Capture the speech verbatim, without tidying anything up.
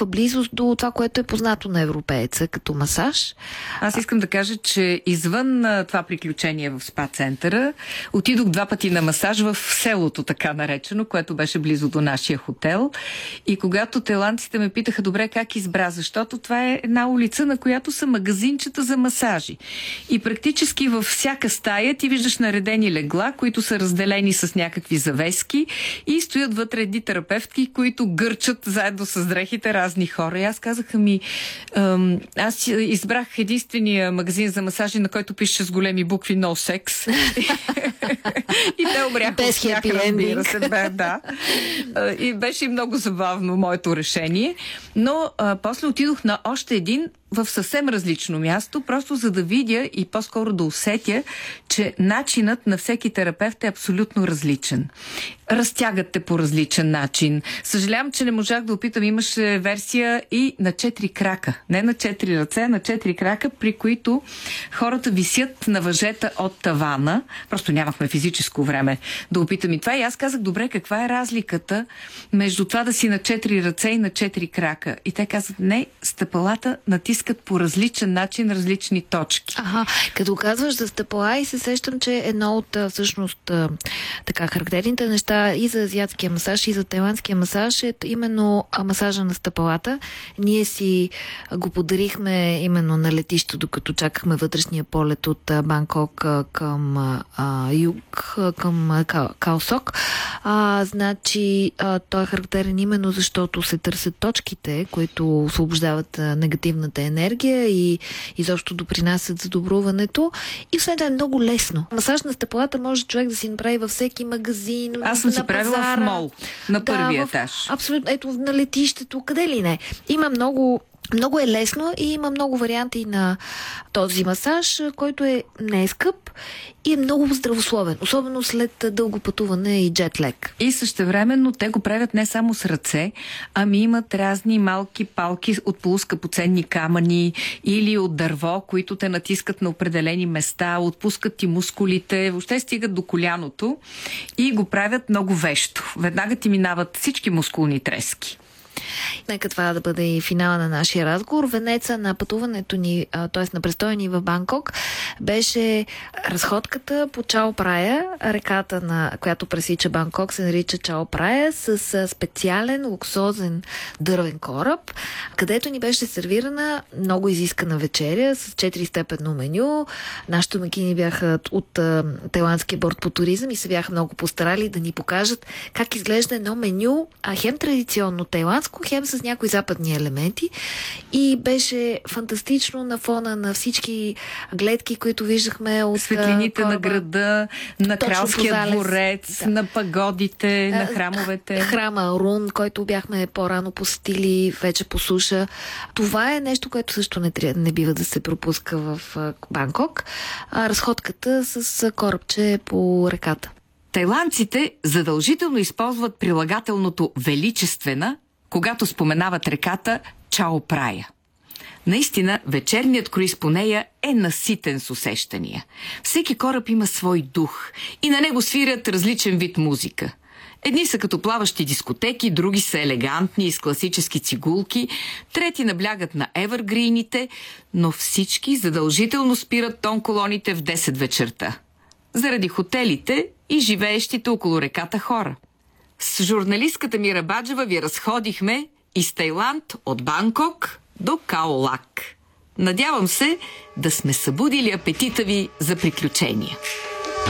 някаква близост до това, което е познато на европееца, като масаж. Аз искам да кажа, че извън това приключение в спа-центъра, отидох два пъти на масаж в селото, така наречено, което беше близо до нашия хотел. И когато тайландците ме питаха, добре, как избра, защото това е една улица, на която са магазинчета за масажи. И практически във всяка стая ти виждаш наредени легла, които са разделени с някакви завески и стоят вътре едни терапевтки, които гърчат заедно с дрехите разни хора. И аз казаха ми, ам, аз избрах единствения магазин за масажи, на който пише с големи букви No Sex. И те умряха от смях, разбира се. Бе, да. И беше много забавно моето решение. Но а, после отидох на още един в съвсем различно място, просто за да видя и по-скоро да усетя, че начинът на всеки терапевт е абсолютно различен. Разтягат те по различен начин. Съжалявам, че не можах да опитам. Имаше версия и на четири крака. Не на четири ръце, на четири крака, при които хората висят на въжета от тавана. Просто нямахме физическо време да опитам и това. И аз казах, добре, каква е разликата между това да си на четири ръце и на четири крака? И те казват, не, стъпалата натискат по различен начин различни точки. Ага, като казваш за стъпала и се сещам, че едно от всъщност така характерните неща и за азиатския масаж, и за тайландския масаж е именно масажа на стъпалата. Ние си го подарихме именно на летището, докато чакахме вътрешния полет от Банкок към а, юг, към Каосок. А, значи а, той е характерен именно защото се търсят точките, които освобождават а, негативната енергия и изобщо допринасят за добруването. И освен това е много лесно. Масаж на стъпалата може човек да си направи във всеки магазин, аз съм си правила в мол, на да, първия в, етаж. Абсолютно, ето на летището, къде ли не. Има много Много е лесно и има много варианти на този масаж, който е не е скъп и е много здравословен, особено след дълго пътуване и джетлек. И същевременно те го правят не само с ръце, ами имат разни малки палки от полускъпоценни камъни или от дърво, които те натискат на определени места, отпускат ти мускулите, въобще стигат до коляното и го правят много вещо. Веднага ти минават всички мускулни трески. Нека това да бъде и финала на нашия разговор. Венеца на пътуването ни, т.е. на престоя ни в Банкок, беше разходката по Чао Прая, реката, на която пресича Банкок, се нарича Чао Прая, с специален луксозен дървен кораб, където ни беше сервирана много изискана вечеря с четири степенно меню. Нашите домакини бяха от тайландския борд по туризъм и се бяха много постарали да ни покажат как изглежда едно меню, а хем традиционно тайландско, хем с някои западни елементи, и беше фантастично на фона на всички гледки, които виждахме от светлините кораба, на града, на кралския дворец, да, на пагодите, на храмовете. Храма Рун, който бяхме по-рано посетили вече по суша. Това е нещо, което също не, не бива да се пропуска в Банкок. А разходката с корабче по реката. Тайландците задължително използват прилагателното величествена, когато споменават реката Чао Прая. Наистина, вечерният круиз по нея е наситен с усещания. Всеки кораб има свой дух и на него свирят различен вид музика. Едни са като плаващи дискотеки, други са елегантни и с класически цигулки, трети наблягат на евъргрините, но всички задължително спират тонколоните в десет вечерта. Заради хотелите и живеещите около реката хора. С журналистката Мира Баджева ви разходихме из Тайланд от Банкок до Као Лак. Надявам се да сме събудили апетита ви за приключения.